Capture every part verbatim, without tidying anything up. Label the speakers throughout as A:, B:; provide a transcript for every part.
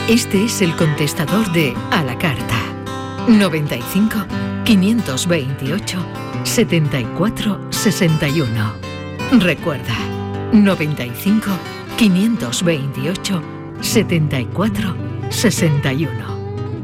A: Este es el contestador de A la Carta. noventa y cinco, quinientos veintiocho, setenta y cuatro, sesenta y uno. Recuerda, noventa y cinco, quinientos veintiocho, setenta y cuatro, sesenta y uno.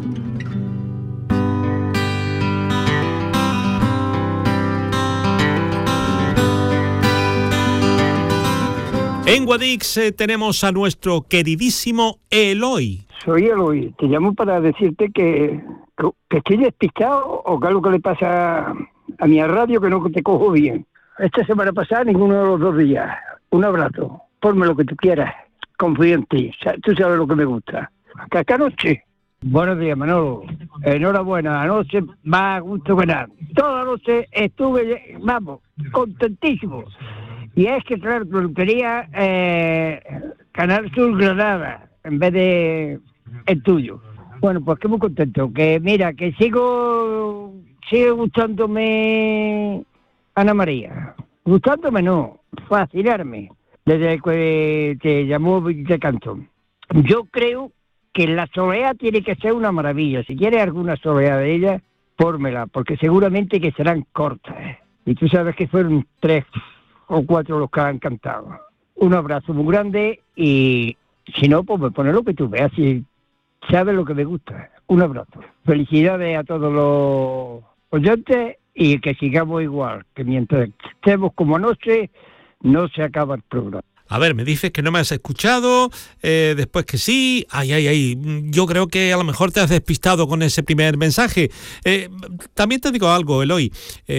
B: En Guadix eh, tenemos a nuestro queridísimo Eloy.
C: Soy Eloy, te llamo para decirte que, que, que estoy despistado o que algo que le pasa a mi radio que no te cojo bien. Esta semana pasada ninguno de los dos días. Un abrazo, ponme lo que tú quieras, confío en ti, tú sabes lo que me gusta. Hasta esta noche. Buenos días, Manolo. Enhorabuena, anoche más a gusto que nada. Toda la noche estuve, vamos, contentísimo. Y es que, claro, peluquería eh, Canal Sur Granada, en vez de el tuyo. Bueno, pues que muy contento. Que mira, que sigo, sigue gustándome Ana María. Gustándome no, fascinarme. Desde que te llamó de Cantón. Yo creo que la soleá tiene que ser una maravilla. Si quieres alguna soleá de ella, pórmela, porque seguramente que serán cortas. ¿eh? Y tú sabes que fueron tres o cuatro los que han cantado. Un abrazo muy grande y si no, pues me pone lo que tú veas y sabes lo que me gusta. Un abrazo. Felicidades a todos los oyentes y que sigamos igual, que mientras estemos como anoche, no se acaba el programa.
B: A ver, me dices que no me has escuchado, eh, después que sí, ay, ay, ay, yo creo que a lo mejor te has despistado con ese primer mensaje. Eh, también te digo algo, Eloy,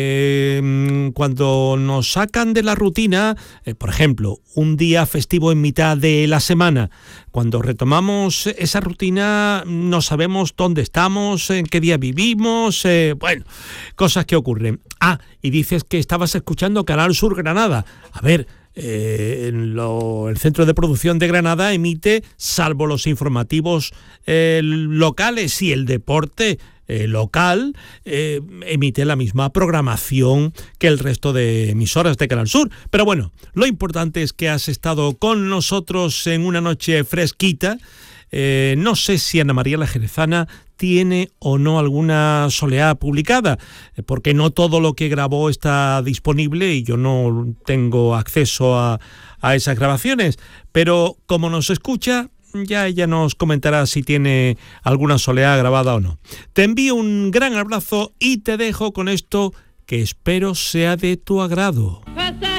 B: eh, cuando nos sacan de la rutina, eh, por ejemplo, un día festivo en mitad de la semana, cuando retomamos esa rutina no sabemos dónde estamos, en qué día vivimos, eh, bueno, cosas que ocurren. Ah, y dices que estabas escuchando Canal Sur Granada. A ver, Eh, en lo, el Centro de Producción de Granada emite, salvo los informativos eh, locales y el deporte eh, local, eh, emite la misma programación que el resto de emisoras de Canal Sur. Pero bueno, lo importante es que has estado con nosotros en una noche fresquita. Eh, no sé si Ana María la Jerezana tiene o no alguna soleá publicada, porque no todo lo que grabó está disponible y yo no tengo acceso a, a esas grabaciones, pero como nos escucha, ya ella nos comentará si tiene alguna soleá grabada o no. Te envío un gran abrazo y te dejo con esto que espero sea de tu agrado.